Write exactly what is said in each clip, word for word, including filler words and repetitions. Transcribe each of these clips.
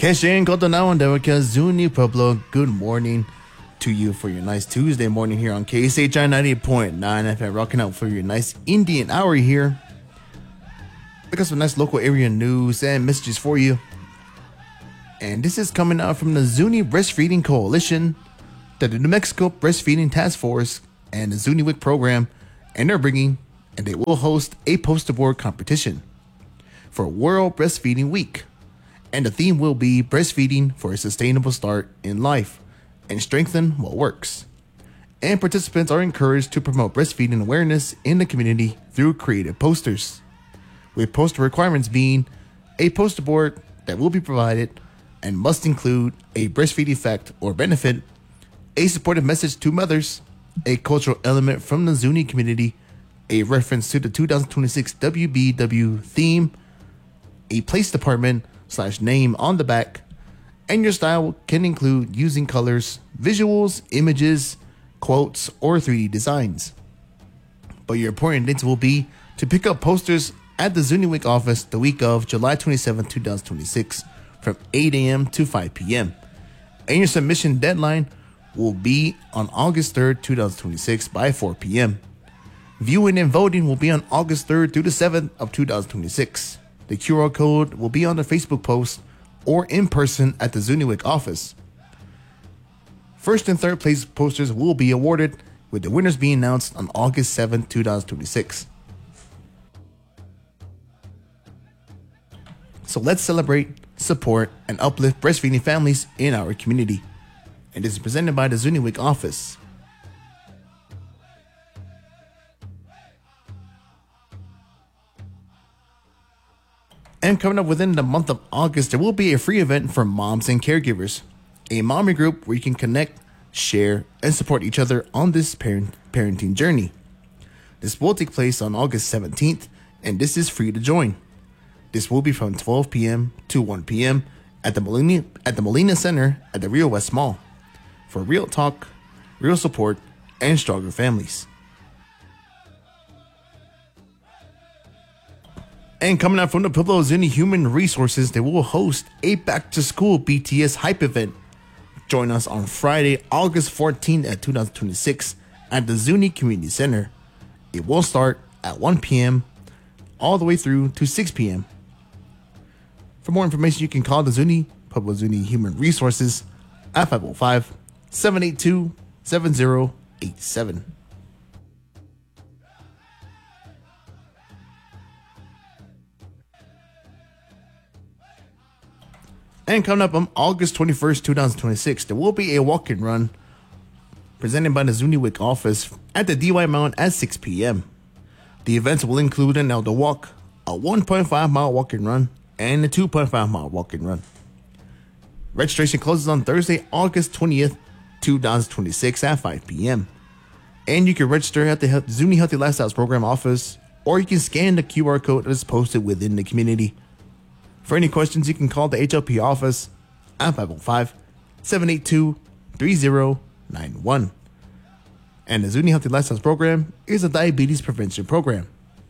Keshen Kotonawan Devaka Zuni Pueblo. Good morning to you for your nice Tuesday morning here on K S H I ninety point nine F M. Rocking out for your nice Indian hour here. We got some nice local area news and messages for you. And this is coming out from the Zuni Breastfeeding Coalition, the New Mexico Breastfeeding Task Force, and the Zuni WIC program, and they're bringing, and they will host a poster board competition for World Breastfeeding Week. And the theme will be breastfeeding for a sustainable start in life and strengthen what works. And participants are encouraged to promote breastfeeding awareness in the community through creative posters, with poster requirements being a poster board that will be provided and must include a breastfeeding fact or benefit, a supportive message to mothers, a cultural element from the Zuni community, a reference to the two thousand twenty-six W B W theme, a place department slash name on the back, and your style can include using colors, visuals, images, quotes, or three D designs. But your important dates will be to pick up posters at the Zuni WIC office the week of July twenty-seventh, twenty twenty-six from eight a.m. to five p.m. And your submission deadline will be on August third, twenty twenty-six by four p.m. Viewing and voting will be on August third through the seventh of two thousand twenty-six. The Q R code will be on the Facebook post or in person at the Zuni WIC office. First and third place posters will be awarded, with the winners being announced on August seventh, twenty twenty-six. So let's celebrate, support, and uplift breastfeeding families in our community. And this is presented by the Zuni WIC office. And coming up within the month of August, there will be a free event for moms and caregivers, a mommy group where you can connect, share, and support each other on this parent parenting journey. This will take place on August seventeenth, and this is free to join. This will be from twelve p.m. to one p.m. at the Molina, at the Molina Center at the Rio West Mall for real talk, real support, and stronger families. And coming out from the Pueblo Zuni Human Resources, they will host a back-to-school B T S hype event. Join us on Friday, August fourteenth at two thousand twenty-six at the Zuni Community Center. It will start at one p.m. all the way through to six p.m. For more information, you can call the Zuni Pueblo Zuni Human Resources at five oh five, seven eight two, seven oh eight seven. And coming up on August twenty-first, twenty twenty-six, there will be a walk and run presented by the Zuni WIC office at the D Y Mountain at six p.m. The events will include an elder walk, a one point five mile walk and run, and a two point five mile walk and run. Registration closes on Thursday, August twentieth, twenty twenty-six at five p.m. And you can register at the Zuni Healthy Lifestyles Program office, or you can scan the Q R code that is posted within the community. For any questions, you can call the H L P office at five oh five, seven eight two, three oh nine one. And the Zuni Healthy Lifestyles Program is a diabetes prevention program.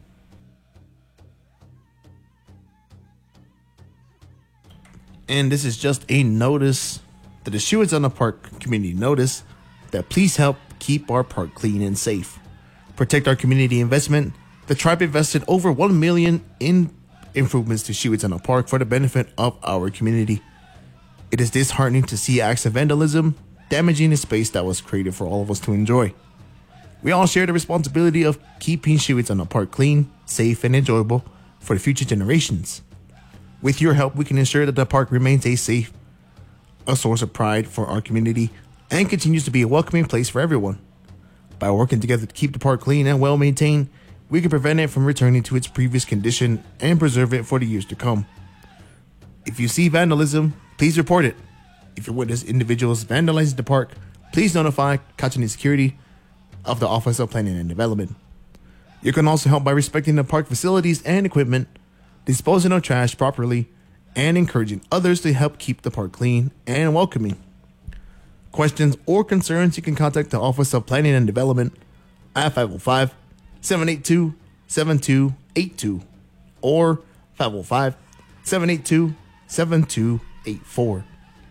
And this is just a notice that the Shiwazana Park community notice that please help keep our park clean and safe. Protect our community investment. The tribe invested over one million dollars in improvements to Shiwazana Park for the benefit of our community. It is disheartening to see acts of vandalism damaging a space that was created for all of us to enjoy. We all share the responsibility of keeping Shiwazana Park clean, safe, and enjoyable for the future generations. With your help, we can ensure that the park remains a safe, a source of pride for our community, and continues to be a welcoming place for everyone. By working together to keep the park clean and well maintained, we can prevent it from returning to its previous condition and preserve it for the years to come. If you see vandalism, please report it. If you witness individuals vandalizing the park, please notify Kachani Security of the Office of Planning and Development. You can also help by respecting the park facilities and equipment, disposing of trash properly, and encouraging others to help keep the park clean and welcoming. Questions or concerns, you can contact the Office of Planning and Development at five oh five, seven eight two, seven two eight two or five oh five, seven eight two, seven two eight four.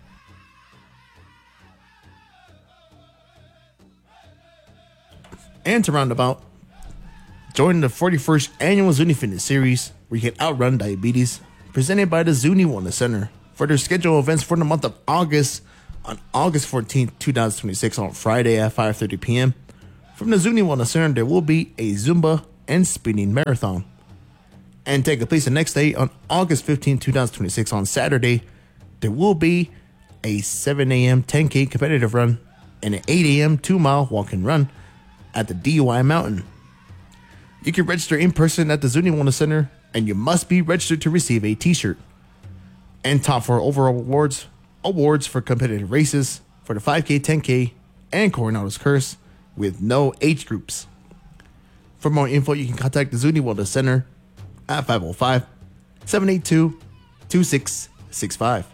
And to round about, join the forty-first annual Zuni Fitness Series, where you can outrun diabetes, presented by the Zuni Wellness Center. For their scheduled events for the month of August, on August fourteenth, twenty twenty-six, on Friday at five thirty p.m. From the Zuni Wellness Center, there will be a Zumba and spinning marathon. And taking place the next day, on August fifteenth, twenty twenty-six, on Saturday, there will be a seven a.m. ten K competitive run and an eight a.m. two mile walk and run at the D U I Mountain. You can register in person at the Zuni Wellness Center, and you must be registered to receive a t-shirt. And top four overall awards, awards for competitive races for the five K, ten K, and Coronado's Curse with no age groups. For more info, you can contact the Zuni Wellness Center at five oh five, seven eight two, two six six five.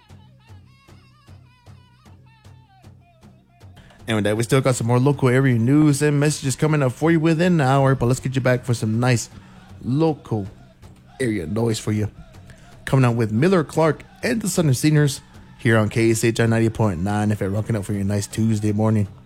And with that, we still got some more local area news and messages coming up for you within an hour, but let's get you back for some nice local area noise for you. Coming out with Miller Clark and the Southern Seniors here on K S H I ninety point nine F M, rocking up for your nice Tuesday morning.